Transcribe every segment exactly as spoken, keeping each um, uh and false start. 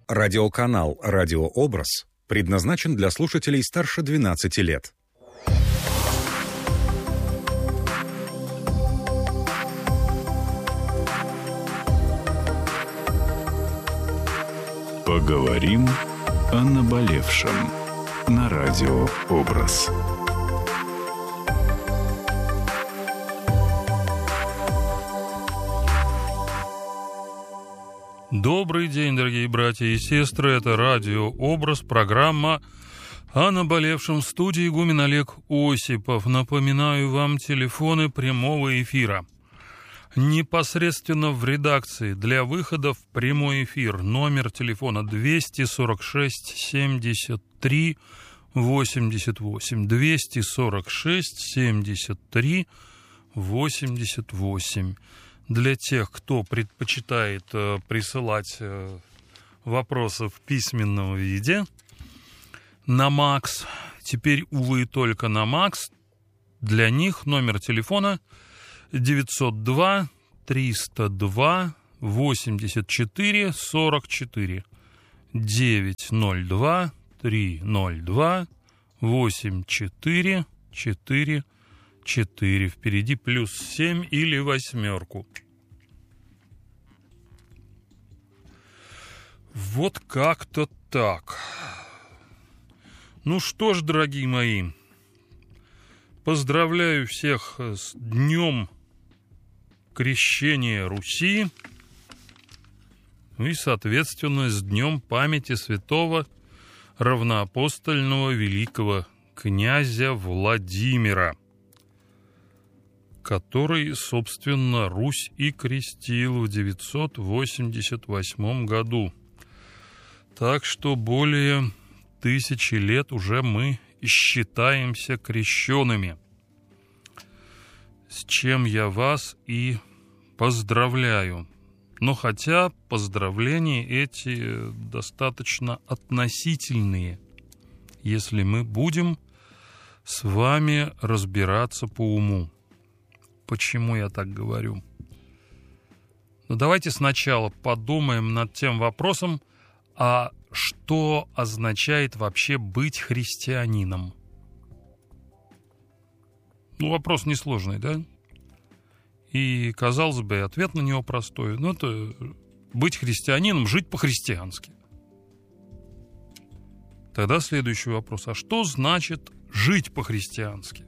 Радиоканал «Радиообраз» предназначен для слушателей старше двенадцати лет. Поговорим о наболевшем на «Радиообраз». Добрый день, дорогие братья и сестры. Это «Радиообраз», программа о наболевшем. В студии игумен Олег Осипов. Напоминаю вам телефоны прямого эфира. Непосредственно в редакции для выхода в прямой эфир номер телефона двести сорок шесть семьдесят три восемьдесят восемь. двести сорок шесть семьдесят три восемьдесят восемь. Для тех, кто предпочитает э, присылать э, вопросы в письменном виде на МАКС, теперь, увы, только на МАКС, для них номер телефона девятьсот два триста два восемьдесят четыре сорок четыре. девятьсот два триста два восемьдесят четыре четыре четыре. Впереди плюс семь или восьмерку. Вот как-то так. Ну что ж, дорогие мои, поздравляю всех с Днем Крещения Руси и, соответственно, с Днем памяти святого равноапостольного великого князя Владимира, который, собственно, Русь и крестил в девятьсот восемьдесят восьмом году. Так что более тысячи лет уже мы считаемся крещенными, с чем я вас и поздравляю. Но хотя поздравления эти достаточно относительные, если мы будем с вами разбираться по уму. Почему я так говорю? Ну, давайте сначала подумаем над тем вопросом, а что означает вообще быть христианином? Ну, вопрос несложный, да? И, казалось бы, ответ на него простой. Ну, это быть христианином, жить по-христиански. Тогда следующий вопрос. А что значит жить по-христиански?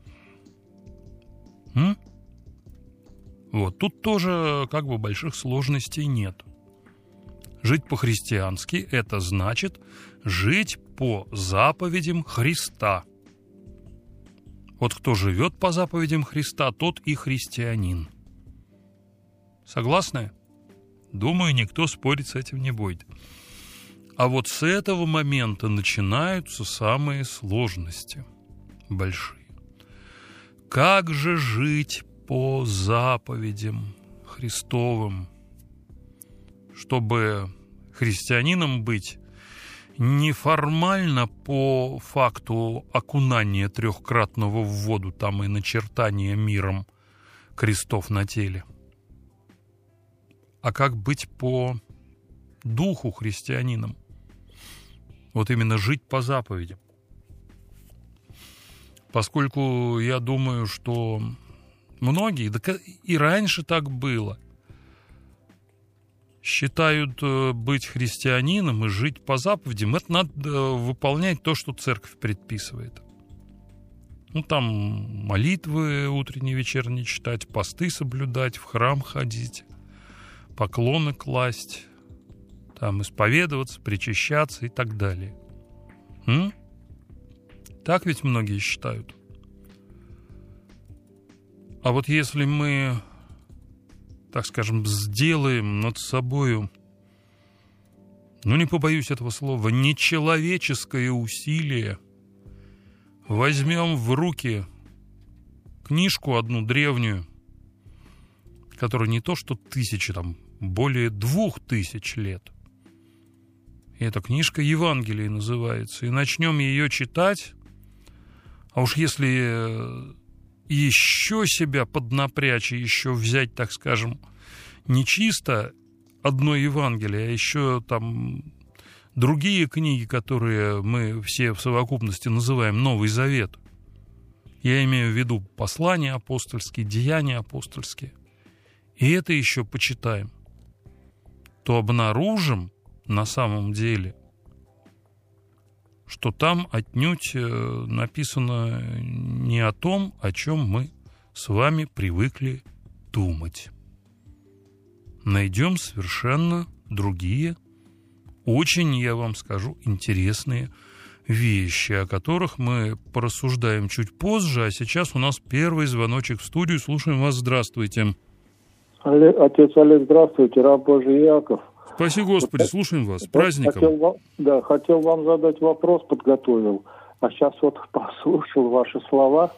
М? Вот, тут тоже как бы больших сложностей нет. Жить по-христиански – это значит жить по заповедям Христа. Вот кто живет по заповедям Христа, тот и христианин. Согласны? Думаю, никто спорить с этим не будет. А вот с этого момента начинаются самые сложности большие. Как же жить по заповедям Христовым, чтобы христианином быть не формально по факту окунания трехкратного в воду там и начертания миром крестов на теле, а как быть по духу христианином, вот именно жить по заповедям. Поскольку я думаю, что многие, да и раньше так было, считают быть христианином и жить по заповедям, это надо выполнять то, что церковь предписывает. Ну, там молитвы утренние, вечерние читать, посты соблюдать, в храм ходить, поклоны класть, там исповедоваться, причащаться и так далее. М? Так ведь многие считают. А вот если мы, так скажем, сделаем над собою, ну, не побоюсь этого слова, нечеловеческое усилие, возьмем в руки книжку одну древнюю, которая не то что тысячи, там, более двух тысяч лет. И эта книжка Евангелие называется. И начнем ее читать, а уж если еще себя поднапрячь и еще взять, так скажем, не чисто одно Евангелие, а еще там Другие книги, которые мы все в совокупности называем Новый Завет, я имею в виду послания апостольские, деяния апостольские, и это еще почитаем, то обнаружим на самом деле, что там отнюдь написано не о том, о чем мы с вами привыкли думать. Найдем совершенно другие, очень, я вам скажу, интересные вещи, о которых мы порассуждаем чуть позже, а сейчас у нас первый звоночек в студию. Слушаем вас. Здравствуйте. Олег, отец Олег, здравствуйте, раб Божий Яков. Спаси Господи, слушаем вас. С праздником. Хотел, да, хотел вам задать вопрос, подготовил. А сейчас вот послушал ваши слова,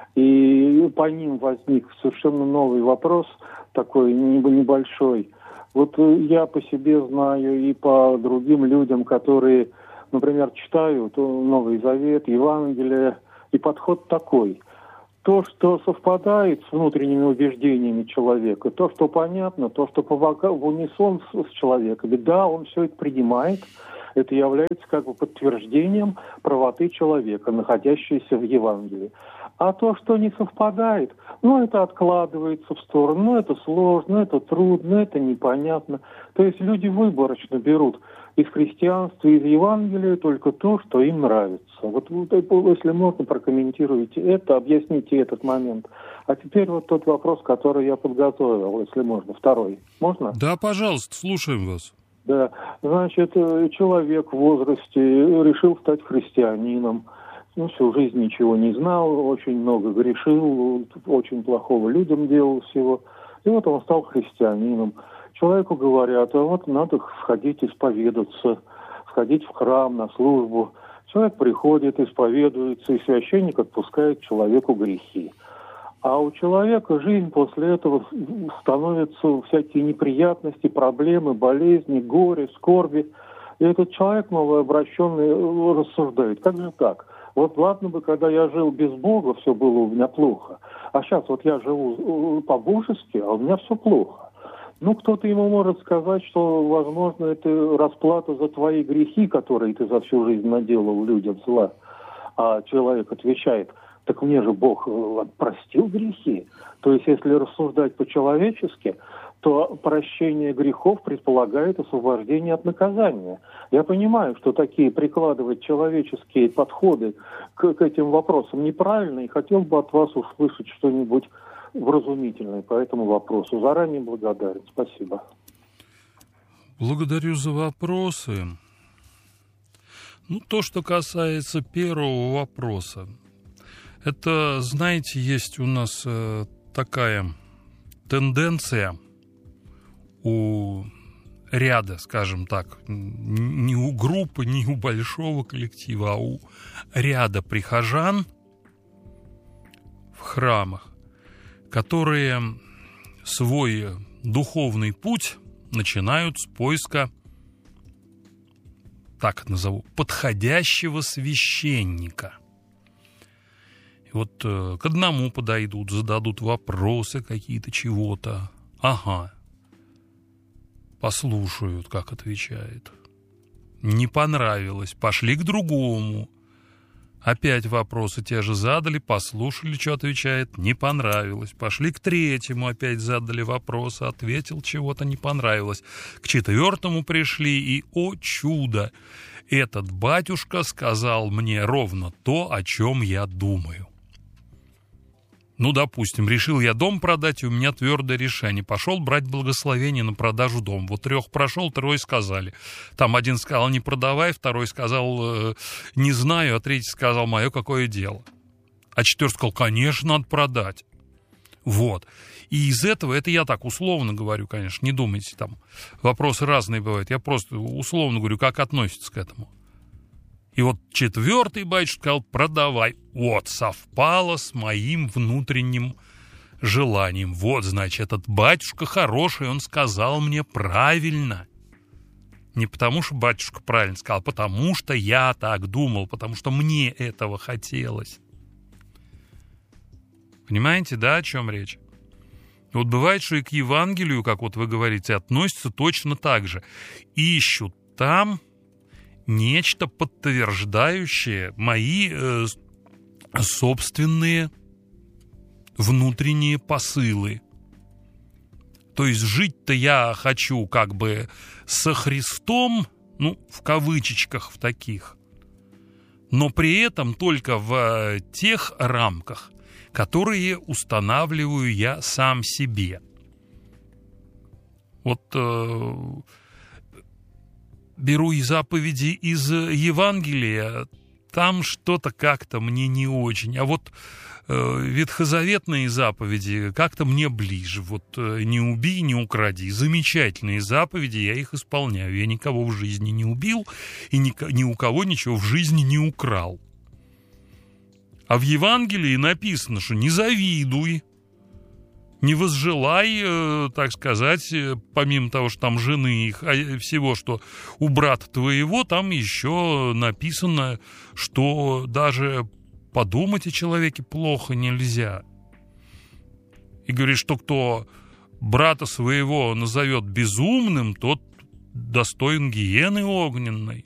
и по ним возник совершенно новый вопрос, такой небольшой. Вот я по себе знаю и по другим людям, которые, например, читают Новый Завет, Евангелие, и подход такой. То, что совпадает с внутренними убеждениями человека, то, что понятно, то, что в унисон с, с человеком, да, он все это принимает, это является как бы подтверждением правоты человека, находящейся в Евангелии. А то, что не совпадает, ну, это откладывается в сторону, ну, это сложно, это трудно, это непонятно. То есть люди выборочно берут из христианства, из Евангелия только то, что им нравится. Вот, вот если можно, прокомментируйте это, объясните этот момент. А теперь вот тот вопрос, который я подготовил, если можно, второй. Можно? Да, пожалуйста, слушаем вас. Да, значит, человек в возрасте решил стать христианином. Ну, всю жизнь ничего не знал, очень много грешил, очень плохого людям делал всего. И вот он стал христианином. Человеку говорят, а вот надо сходить исповедаться, сходить в храм на службу. Человек приходит, исповедуется, и священник отпускает человеку грехи. А у человека жизнь после этого становятся всякие неприятности, проблемы, болезни, горе, скорби. И этот человек новообращенный рассуждает, как же так? Вот ладно бы, когда я жил без Бога, все было у меня плохо. А сейчас вот я живу по-божески, а у меня все плохо. Ну, кто-то ему может сказать, что, возможно, это расплата за твои грехи, которые ты за всю жизнь наделал людям зла. А человек отвечает, так мне же Бог простил грехи. То есть, если рассуждать по-человечески, то прощение грехов предполагает освобождение от наказания. Я понимаю, что такие прикладывать человеческие подходы к, к этим вопросам неправильно, и хотел бы от вас услышать что-нибудь вразумительное по этому вопросу. Заранее благодарен. Спасибо. Благодарю за вопросы. Ну, то, что касается первого вопроса, это, знаете, есть у нас э, такая тенденция у ряда, скажем так, не у группы, не у большого коллектива, а у ряда прихожан в храмах, которые свой духовный путь начинают с поиска, так назову, подходящего священника. И вот э, к одному подойдут, зададут вопросы какие-то чего-то. Ага. Послушают, как отвечает. Не понравилось. Пошли к другому. Опять вопросы те же задали, послушали, что отвечает, не понравилось. Пошли к третьему, опять задали вопросы, ответил, чего-то не понравилось. К четвертому пришли, и, о чудо, этот батюшка сказал мне ровно то, о чем я думаю. Ну, допустим, решил я дом продать, и у меня твердое решение. Пошел брать благословение на продажу дома. Вот трех прошел, трое сказали. Там один сказал, не продавай, второй сказал, э, не знаю, а третий сказал, мое какое дело. А четвертый сказал, конечно, надо продать. Вот. И из этого, это я так условно говорю, конечно, не думайте, там вопросы разные бывают. Я просто условно говорю, как относится к этому. И вот четвертый батюшка сказал, продавай. Вот, совпало с моим внутренним желанием. Вот, значит, этот батюшка хороший, он сказал мне правильно. Не потому, что батюшка правильно сказал, а потому что я так думал, потому что мне этого хотелось. Понимаете, да, о чем речь? Вот бывает, что и к Евангелию, как вот вы говорите, относятся точно так же. Ищут там нечто, подтверждающее мои э, собственные внутренние посылы. То есть жить-то я хочу как бы со Христом, ну, в кавычечках в таких, но при этом только в тех рамках, которые устанавливаю я сам себе. Вот э, беру и заповеди из Евангелия, там что-то как-то мне не очень. А вот э, ветхозаветные заповеди как-то мне ближе. Вот э, не убий, не укради. Замечательные заповеди, я их исполняю. Я никого в жизни не убил и ни, ни у кого ничего в жизни не украл. А в Евангелии написано, что не завидуй, не возжелай, э, так сказать, э, помимо того, что там жены их, а всего, что у брата твоего, там еще написано, что даже подумать о человеке плохо нельзя. И говорит, что кто брата своего назовет безумным, тот достоин гиены огненной.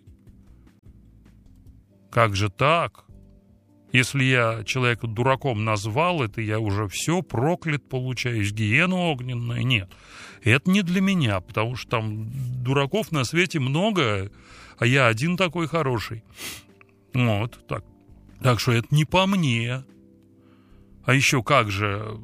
Как же так? Если я человека дураком назвал, это я уже все, проклят, получаюсь, гиена огненная. Нет, это не для меня, потому что там дураков на свете много, а я один такой хороший. Вот, так. Так что это не по мне. А еще как же...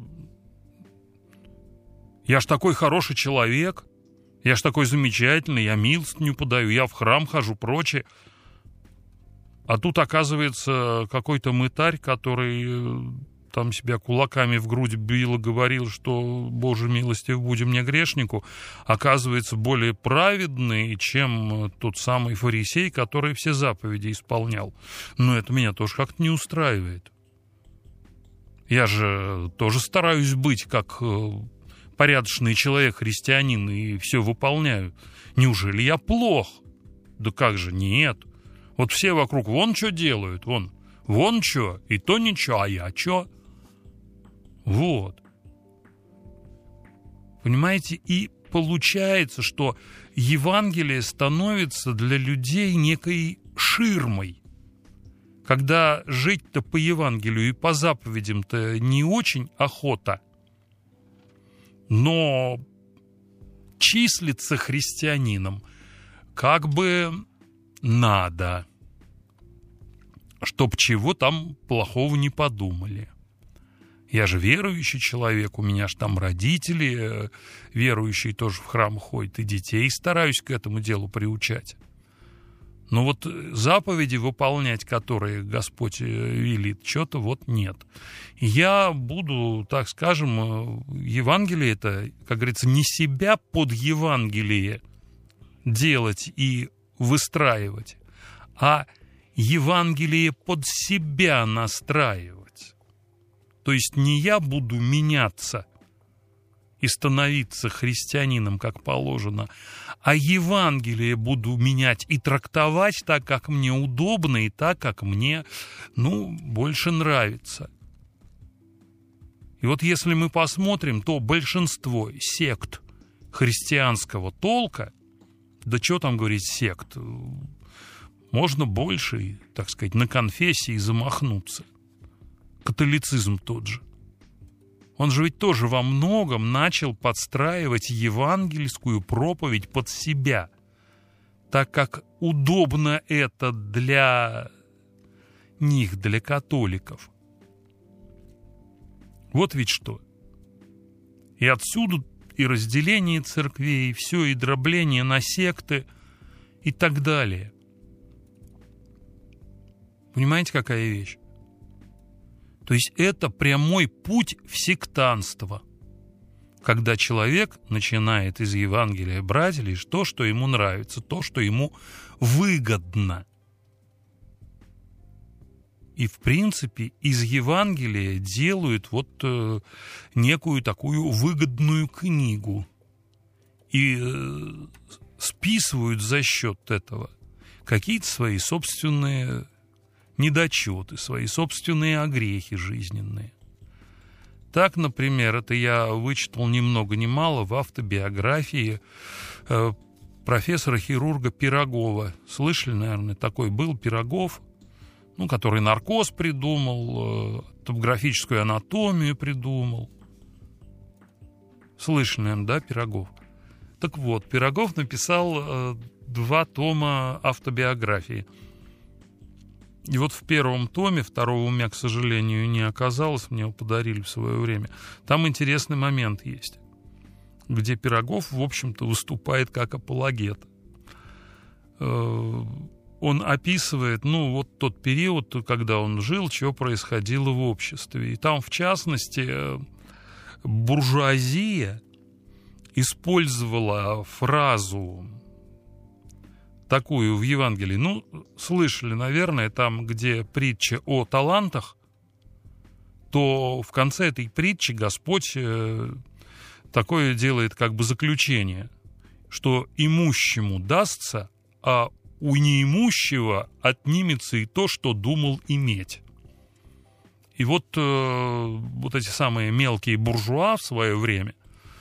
Я ж такой хороший человек, я ж такой замечательный, я милостыню подаю, я в храм хожу, прочее. А тут, оказывается, какой-то мытарь, который там себя кулаками в грудь бил и говорил, что, Боже милостив, будем мне грешнику, оказывается более праведный, чем тот самый фарисей, который все заповеди исполнял. Но это меня тоже как-то не устраивает. Я же тоже стараюсь быть как порядочный человек, христианин, и все выполняю. Неужели я плох? Да как же, нет. Вот все вокруг вон что делают, вон, вон что, и то ничего, а я что? Вот. Понимаете, и получается, что Евангелие становится для людей некой ширмой. Когда жить-то по Евангелию и по заповедям-то не очень охота, но числиться христианином как бы надо, чтоб чего там плохого не подумали. Я же верующий человек, у меня же там родители верующие тоже в храм ходят, и детей стараюсь к этому делу приучать. Но вот заповеди выполнять, которые Господь велит, что-то вот нет. Я буду, так скажем, Евангелие это, как говорится, не себя под Евангелие делать и выстраивать, а Евангелие под себя настраивать. То есть не я буду меняться и становиться христианином, как положено, а Евангелие буду менять и трактовать так, как мне удобно, и так, как мне, ну, больше нравится. И вот если мы посмотрим, то большинство сект христианского толка, да что там говорить сект, можно больше, так сказать, на конфессии замахнуться. Католицизм тот же. Он же ведь тоже во многом начал подстраивать евангельскую проповедь под себя, так как удобно это для них, для католиков. Вот ведь что. И отсюда и разделение церквей, и все, и дробление на секты и так далее. Понимаете, какая вещь? То есть это прямой путь в сектантство, когда человек начинает из Евангелия брать лишь то, что ему нравится, то, что ему выгодно. И, в принципе, из Евангелия делают вот э, некую такую выгодную книгу и э, списывают за счет этого какие-то свои собственные недочеты, свои собственные огрехи жизненные. Так, например, это я вычитал ни много ни мало в автобиографии э, профессора-хирурга Пирогова. Слышали, наверное, такой был Пирогов, ну, который наркоз придумал, топографическую анатомию придумал. Слышали, наверное, да, Пирогов? Так вот, Пирогов написал э, два тома автобиографии. И вот в первом томе, второго у меня, к сожалению, не оказалось, мне его подарили в свое время. Там интересный момент есть, где Пирогов, в общем-то, выступает как апологет. Э, Он описывает, ну, вот тот период, когда он жил, что происходило в обществе. И там, в частности, буржуазия использовала фразу такую в Евангелии. Ну, слышали, наверное, там, где притча о талантах, то в конце этой притчи Господь такое делает как бы заключение, что имущему дастся, а у неимущего отнимется и то, что думал иметь. И вот, э, вот эти самые мелкие буржуа в свое время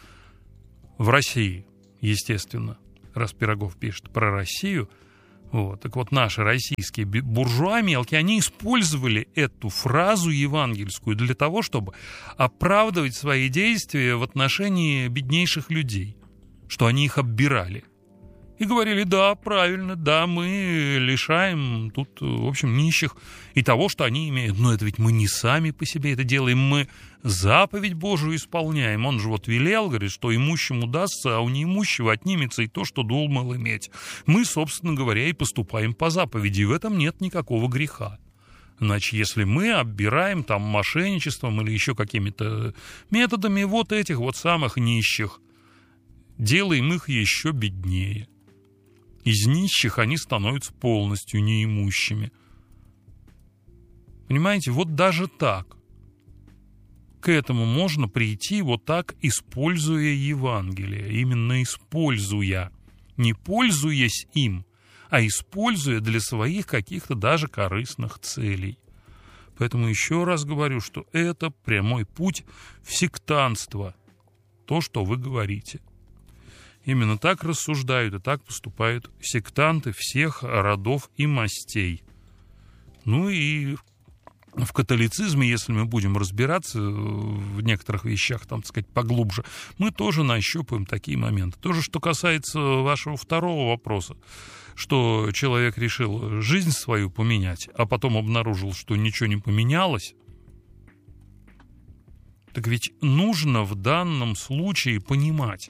в России, естественно, раз Пирогов пишет про Россию, вот, так вот наши российские буржуа мелкие, они использовали эту фразу евангельскую для того, чтобы оправдывать свои действия в отношении беднейших людей, что они их оббирали. И говорили, да, правильно, да, мы лишаем тут, в общем, нищих и того, что они имеют. Но это ведь мы не сами по себе это делаем, мы заповедь Божию исполняем. Он же вот велел, говорит, что имущему дастся, а у неимущего отнимется и то, что думал иметь. Мы, собственно говоря, и поступаем по заповеди, и в этом нет никакого греха. Значит, если мы оббираем там мошенничеством или еще какими-то методами вот этих вот самых нищих, делаем их еще беднее. Из нищих они становятся полностью неимущими. Понимаете, вот даже так. К этому можно прийти вот так, используя Евангелие. Именно используя. Не пользуясь им, а используя для своих каких-то даже корыстных целей. Поэтому еще раз говорю, что это прямой путь в сектантство. То, что вы говорите. Именно так рассуждают и так поступают сектанты всех родов и мастей. Ну и в католицизме, если мы будем разбираться в некоторых вещах, там, так сказать, поглубже, мы тоже нащупаем такие моменты. То же, что касается вашего второго вопроса, что человек решил жизнь свою поменять, а потом обнаружил, что ничего не поменялось, так ведь нужно в данном случае понимать,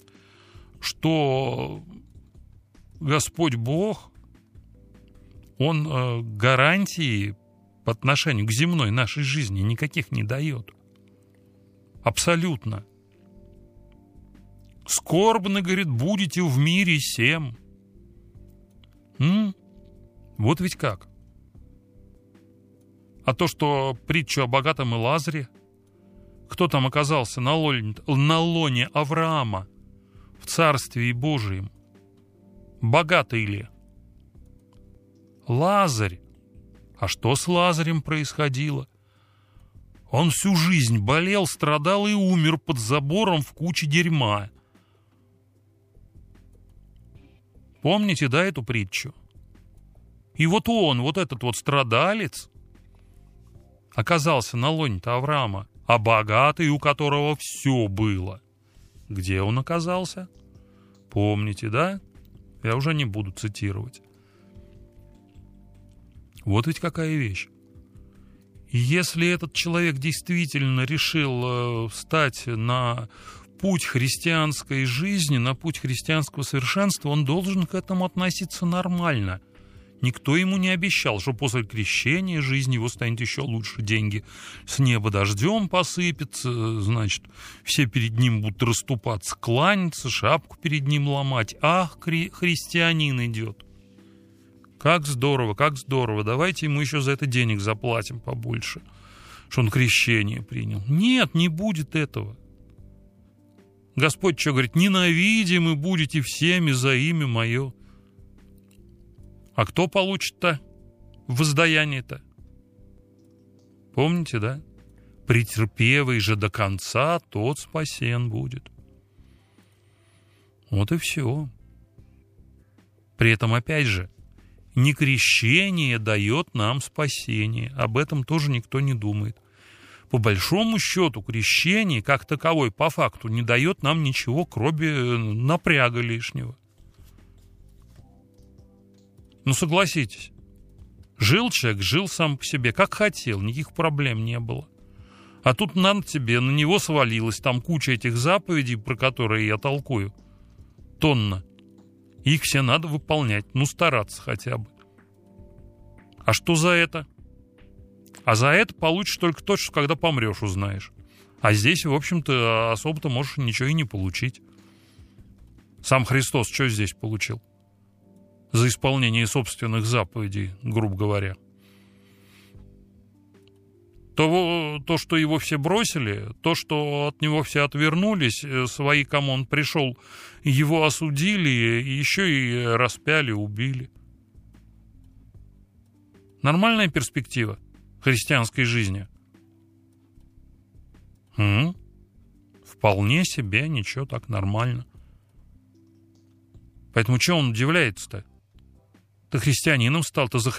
что Господь Бог, Он э, гарантии по отношению к земной нашей жизни никаких не дает. Абсолютно. Скорбны, говорит, будете в мире сем. М? Вот ведь как. А то, что притчу о богатом и Лазаре, кто там оказался на лоне, на лоне Авраама, в Царстве Божием, богатый ли? Лазарь. А что с Лазарем происходило? Он всю жизнь болел, страдал и умер под забором в куче дерьма. Помните, да, эту притчу? И вот он, вот этот вот страдалец, оказался на лоне-то Авраама, а богатый, у которого все было. Где он оказался? Помните, да? Я уже не буду цитировать. Вот ведь какая вещь. И если этот человек действительно решил встать на путь христианской жизни, на путь христианского совершенства, он должен к этому относиться нормально. Никто ему не обещал, что после крещения жизнь его станет еще лучше, деньги с неба дождем посыпятся, значит, все перед ним будут расступаться, кланяться, шапку перед ним ломать. Ах, хри- христианин идет. Как здорово, как здорово, давайте ему еще за это денег заплатим побольше, что он крещение принял. Нет, не будет этого. Господь что говорит? Ненавидимы будете всеми за имя мое. А кто получит-то воздаяние-то? Помните, да? Претерпевый же до конца, тот спасен будет. Вот и все. При этом, опять же, не крещение дает нам спасение. Об этом тоже никто не думает. По большому счету, крещение, как таковой, по факту, не дает нам ничего, кроме напряга лишнего. Ну, согласитесь. Жил человек, жил сам по себе, как хотел, никаких проблем не было. А тут на тебе, на него свалилась там куча этих заповедей, про которые я толкую. Тонна. Их все надо выполнять, ну, стараться хотя бы. А что за это? А за это получишь только то, что когда помрешь, узнаешь. А здесь, в общем-то, особо-то можешь ничего и не получить. Сам Христос что здесь получил? За исполнение собственных заповедей, грубо говоря. То, то, что его все бросили, то, что от него все отвернулись, свои, кому он пришел, его осудили, и еще и распяли, убили. Нормальная перспектива христианской жизни? М-м? Вполне себе, ничего, так нормально. Поэтому чего он удивляется-то? Ты христианином стал, ты за